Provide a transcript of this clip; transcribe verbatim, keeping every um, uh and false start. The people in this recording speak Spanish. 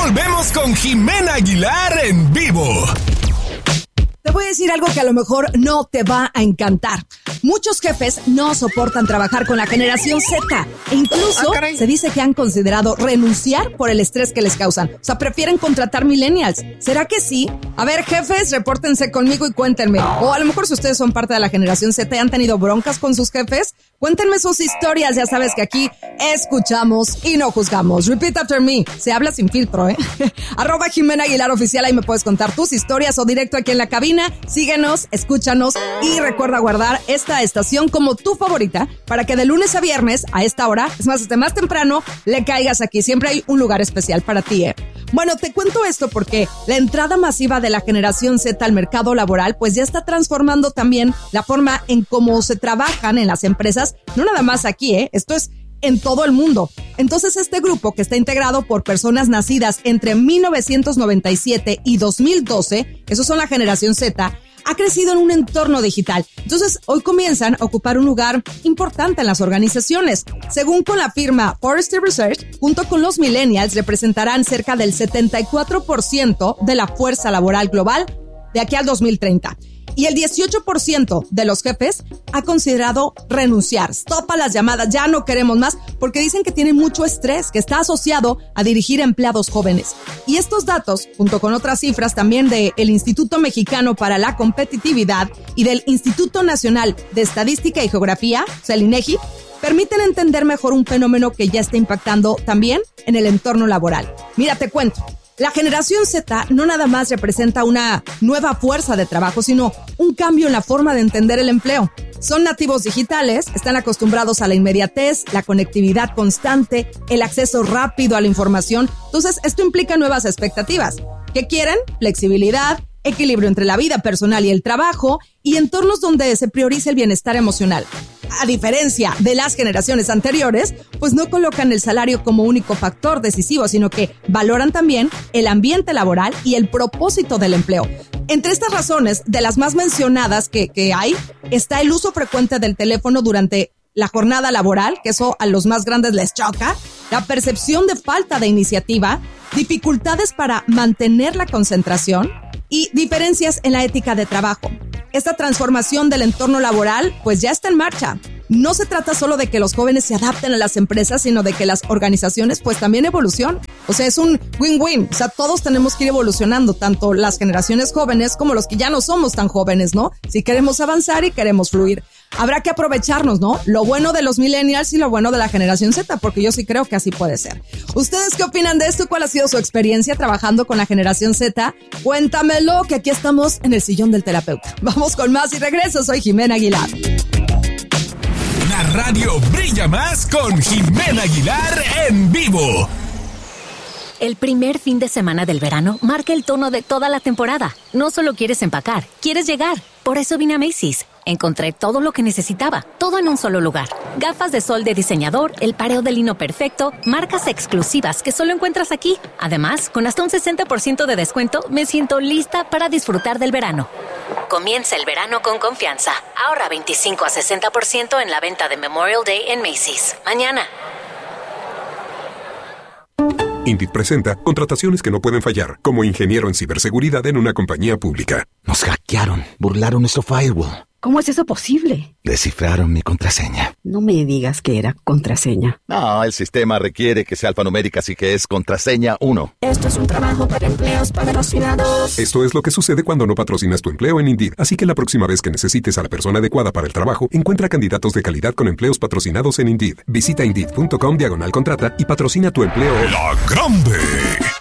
Volvemos con Jimena Aguilar en vivo. Te voy a decir algo que a lo mejor no te va a encantar. Muchos jefes no soportan trabajar con la generación Z. E incluso ah, se dice que han considerado renunciar por el estrés que les causan. O sea, prefieren contratar millennials. ¿Será que sí? A ver, jefes, repórtense conmigo y cuéntenme. O a lo mejor si ustedes son parte de la generación Z y han tenido broncas con sus jefes, cuéntenme sus historias. Ya sabes que aquí escuchamos y no juzgamos. Repeat after me. Se habla sin filtro, ¿eh? Arroba Jimena Aguilar Oficial. Ahí me puedes contar tus historias o directo aquí en la cabina. Síguenos, escúchanos y recuerda guardar esta estación como tu favorita para que de lunes a viernes a esta hora, es más, desde más temprano, le caigas aquí. Siempre hay un lugar especial para ti, ¿eh? Bueno, te cuento esto porque la entrada masiva de la generación Z al mercado laboral pues ya está transformando también la forma en cómo se trabajan en las empresas, no nada más aquí, ¿eh? Esto es en todo el mundo. Entonces este grupo, que está integrado por personas nacidas entre mil novecientos noventa y siete y dos mil doce, esos son la generación Z, ha crecido en un entorno digital. Entonces hoy comienzan a ocupar un lugar importante en las organizaciones. Según con la firma Forrester Research, junto con los millennials representarán cerca del setenta y cuatro por ciento de la fuerza laboral global de aquí al dos mil treinta. Y el dieciocho por ciento de los jefes ha considerado renunciar. Stop a las llamadas, ya no queremos más, porque dicen que tienen mucho estrés, que está asociado a dirigir empleados jóvenes. Y estos datos, junto con otras cifras también del Instituto Mexicano para la Competitividad y del Instituto Nacional de Estadística y Geografía, o sea, el INEGI, permiten entender mejor un fenómeno que ya está impactando también en el entorno laboral. Mira, te cuento. La generación Z no nada más representa una nueva fuerza de trabajo, sino un cambio en la forma de entender el empleo. Son nativos digitales, están acostumbrados a la inmediatez, la conectividad constante, el acceso rápido a la información. Entonces, esto implica nuevas expectativas. ¿Qué quieren? Flexibilidad, equilibrio entre la vida personal y el trabajo y entornos donde se priorice el bienestar emocional. A diferencia de las generaciones anteriores, pues no colocan el salario como único factor decisivo, sino que valoran también el ambiente laboral y el propósito del empleo. Entre estas razones, de las más mencionadas que, que hay, está el uso frecuente del teléfono durante la jornada laboral, que eso a los más grandes les choca, la percepción de falta de iniciativa, dificultades para mantener la concentración y diferencias en la ética de trabajo. Esta transformación del entorno laboral pues ya está en marcha. No se trata solo de que los jóvenes se adapten a las empresas, sino de que las organizaciones pues también evolucionen. O sea, es un win-win. O sea, todos tenemos que ir evolucionando, tanto las generaciones jóvenes como los que ya no somos tan jóvenes, ¿no? Si queremos avanzar y queremos fluir. Habrá que aprovecharnos, ¿no? Lo bueno de los millennials y lo bueno de la generación Z, porque yo sí creo que así puede ser. ¿Ustedes qué opinan de esto? ¿Cuál ha sido su experiencia trabajando con la generación Z? Cuéntamelo, que aquí estamos en el sillón del terapeuta. Vamos con más y regreso. Soy Jimena Aguilar. La radio brilla más con Jimena Aguilar en vivo. El primer fin de semana del verano marca el tono de toda la temporada. No solo quieres empacar, quieres llegar. Por eso vine a Macy's. Encontré todo lo que necesitaba, todo en un solo lugar. Gafas de sol de diseñador, el pareo de lino perfecto, marcas exclusivas que solo encuentras aquí. Además, con hasta un sesenta por ciento de descuento, me siento lista para disfrutar del verano. Comienza el verano con confianza. Ahorra veinticinco a sesenta por ciento en la venta de Memorial Day en Macy's. Mañana. Indeed presenta contrataciones que no pueden fallar, como ingeniero en ciberseguridad en una compañía pública. Nos hackearon, burlaron nuestro firewall. ¿Cómo es eso posible? Descifraron mi contraseña. No me digas que era contraseña. No, el sistema requiere que sea alfanumérica, así que es contraseña uno. Esto es un trabajo para empleos patrocinados. Esto es lo que sucede cuando no patrocinas tu empleo en Indeed. Así que la próxima vez que necesites a la persona adecuada para el trabajo, encuentra candidatos de calidad con empleos patrocinados en Indeed. Visita Indeed punto com diagonal contrata y patrocina tu empleo. La Grande.